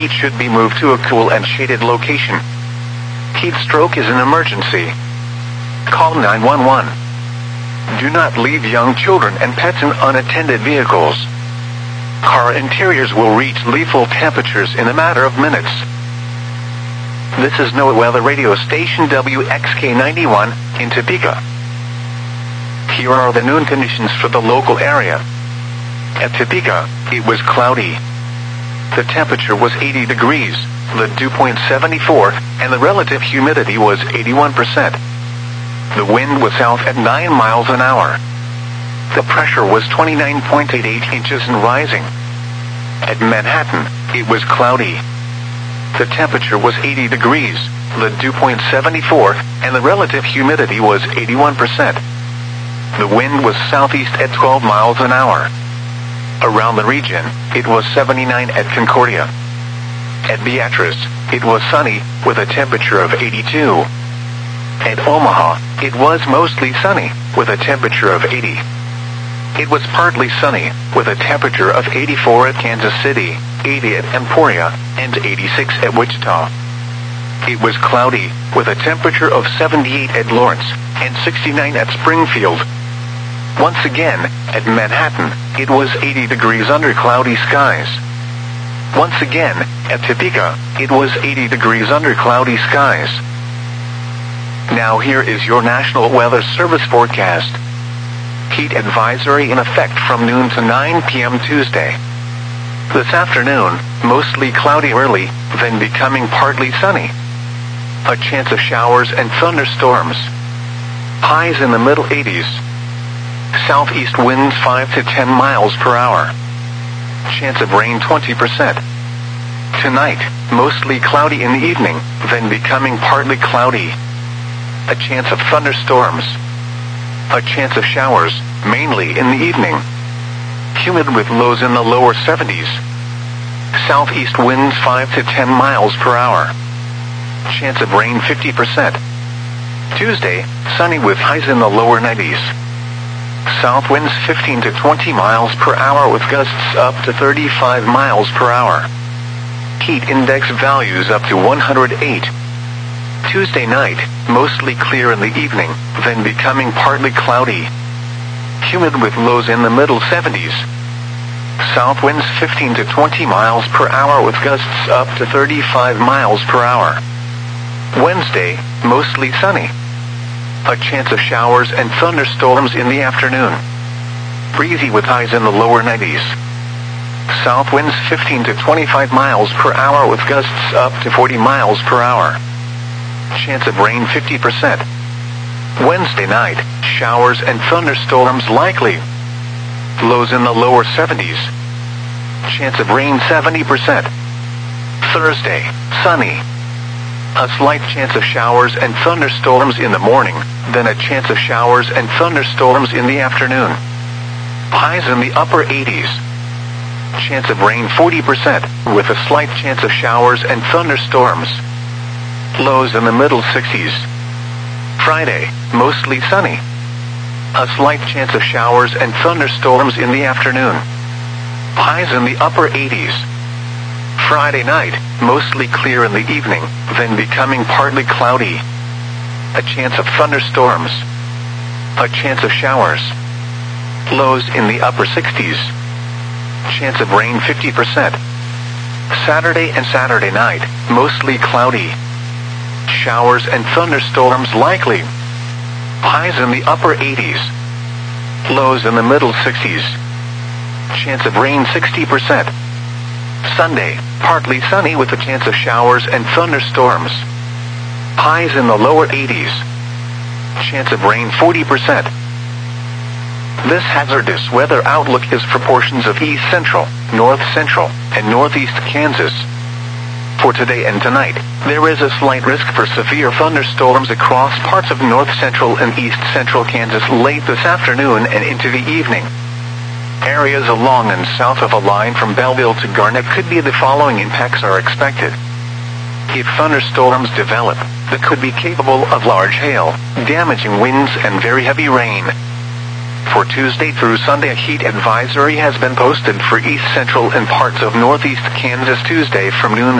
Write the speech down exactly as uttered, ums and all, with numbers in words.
Heat should be moved to a cool and shaded location. Heat stroke is an emergency. Call nine one one. Do not leave young children and pets in unattended vehicles. Car interiors will reach lethal temperatures in a matter of minutes. This is NOAA Weather Radio Station W X K ninety-one in Topeka. Here are the noon conditions for the local area. At Topeka, it was cloudy. The temperature was eighty degrees, the dew point seventy-four, and the relative humidity was eighty-one percent. The wind was south at nine miles an hour. The pressure was twenty-nine point eight eight inches and rising. At Manhattan, it was cloudy. The temperature was eighty degrees, the dew point seventy-four, and the relative humidity was eighty-one percent. The wind was southeast at twelve miles an hour. Around the region, it was seventy-nine at Concordia. At Beatrice, it was sunny, with a temperature of eighty-two. At Omaha, it was mostly sunny, with a temperature of eighty. It was partly sunny, with a temperature of eighty-four at Kansas City, eighty at Emporia, and eighty-six at Wichita. It was cloudy, with a temperature of seventy-eight at Lawrence, and sixty-nine at Springfield. Once again, at Manhattan, it was eighty degrees under cloudy skies. Once again, at Topeka, it was eighty degrees under cloudy skies. Now here is your National Weather Service forecast. Heat advisory in effect from noon to nine p m Tuesday. This afternoon, mostly cloudy early, then becoming partly sunny. A chance of showers and thunderstorms. Highs in the middle eighties. Southeast winds five to ten miles per hour. Chance of rain twenty percent. Tonight, mostly cloudy in the evening, then becoming partly cloudy. A chance of thunderstorms. A chance of showers, mainly in the evening. Humid with lows in the lower seventies. Southeast winds five to ten miles per hour. Chance of rain fifty percent. Tuesday, sunny with highs in the lower nineties. South winds fifteen to twenty miles per hour with gusts up to thirty-five miles per hour. Heat index values up to one hundred eight. Tuesday night, mostly clear in the evening, then becoming partly cloudy. Humid with lows in the middle seventies. South winds fifteen to twenty miles per hour with gusts up to thirty-five miles per hour. Wednesday, mostly sunny. A chance of showers and thunderstorms in the afternoon. Breezy with highs in the lower nineties. South winds fifteen to twenty-five miles per hour with gusts up to forty miles per hour. Chance of rain fifty percent. Wednesday night, showers and thunderstorms likely. Lows in the lower seventies. Chance of rain seventy percent. Thursday, sunny. A slight chance of showers and thunderstorms in the morning, then a chance of showers and thunderstorms in the afternoon. Highs in the upper eighties. Chance of rain forty percent, with a slight chance of showers and thunderstorms. Lows in the middle sixties. Friday, mostly sunny. A slight chance of showers and thunderstorms in the afternoon. Highs in the upper eighties. Friday night, mostly clear in the evening, then becoming partly cloudy. A chance of thunderstorms. A chance of showers. Lows in the upper sixties. Chance of rain fifty percent. Saturday and Saturday night, mostly cloudy. Showers and thunderstorms likely. Highs in the upper eighties. Lows in the middle sixties. Chance of rain sixty percent. Sunday, partly sunny with a chance of showers and thunderstorms. Highs in the lower eighties. Chance of rain forty percent. This hazardous weather outlook is for portions of east central, north central, and northeast Kansas. For today and tonight, there is a slight risk for severe thunderstorms across parts of north central and east central Kansas late this afternoon and into the evening. Areas along and south of a line from Belleville to Garnett could be the following impacts are expected. If thunderstorms develop, they could be capable of large hail, damaging winds and very heavy rain. For Tuesday through Sunday, a heat advisory has been posted for east central and parts of northeast Kansas Tuesday from noon